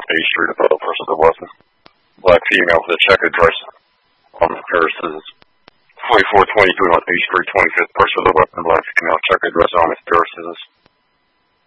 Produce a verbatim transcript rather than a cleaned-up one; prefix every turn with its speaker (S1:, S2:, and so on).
S1: North A Street, above person that wasn't. Black female with a check address on the Paris's forty-four twenty-two North A Street, twenty-fifth person with a weapon, black female check address on his Paris's